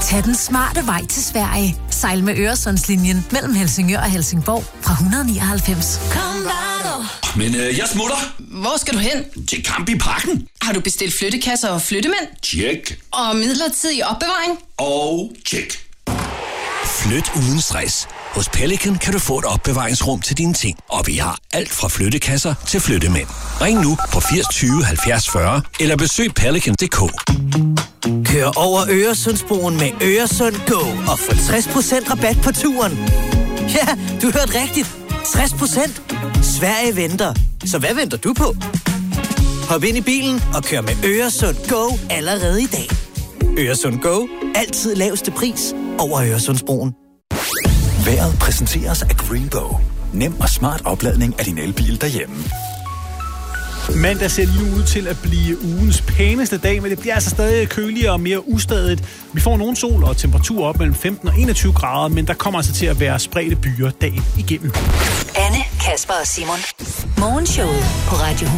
Tag den smarte vej til Sverige. Sejl med Øresundslinjen mellem Helsingør og Helsingborg fra 199. Men jeg smutter. Hvor skal du hen? Til Camp i Parken. Har du bestilt flyttekasser og flyttemænd? Tjek. Og midlertidig opbevaring? Og tjek. Flyt uden stress. Hos Pelican kan du få et opbevaringsrum til dine ting. Og vi har alt fra flyttekasser til flyttemænd. Ring nu på 80 20 70 40 eller besøg pelican.dk. Kør over Øresundsbroen med Øresund Go og få 60% rabat på turen. Ja, du hørte rigtigt. 60%. Sverige venter. Så hvad venter du på? Hop ind i bilen og kør med Øresund Go allerede i dag. Øresund Go. Altid laveste pris over Øresundsbroen. Vejret præsenteres af Greenbow. Nem og smart opladning af din elbil derhjemme. Mandag ser lige ud til at blive ugens pæneste dag, men det bliver altså stadig køligere og mere ustadigt. Vi får nogen sol og temperatur op mellem 15 og 21 grader, men der kommer altså til at være spredte byer dagen igennem. Anne, Kasper og Simon. Morgenshowet på Radio 100.